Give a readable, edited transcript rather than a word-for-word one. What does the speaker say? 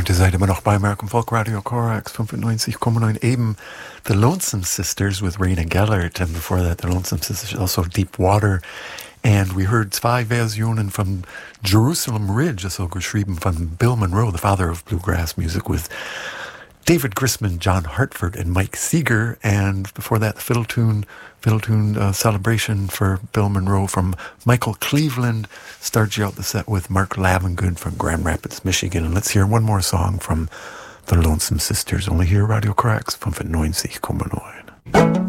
Und ihr seid immer noch bei American Folk Radio Corax 95,9. Eben The Lonesome Sisters with Raina Gellert. And before that, The Lonesome Sisters, also Deep Water. And we heard zwei Versionen from Jerusalem Ridge, also geschrieben von Bill Monroe, the father of bluegrass music, with David Grisman, John Hartford, and Mike Seeger. And before that, Fiddle Tune Celebration for Bill Monroe from Michael Cleveland. Starts you out the set with Mark Lavengood from Grand Rapids, Michigan. And let's hear one more song from The Lonesome Sisters. Only here, Radio Corax 95,9.